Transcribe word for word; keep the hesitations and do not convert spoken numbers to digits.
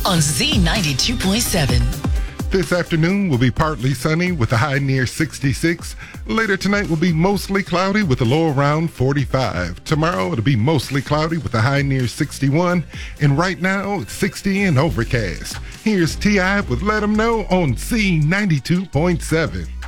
on Z ninety-two point seven. This afternoon will be partly sunny with a high near sixty-six. Later tonight will be mostly cloudy with a low around forty-five. Tomorrow it'll be mostly cloudy with a high near sixty-one. And right now it's sixty and overcast. Here's T I with Let 'em Know on Z ninety-two point seven.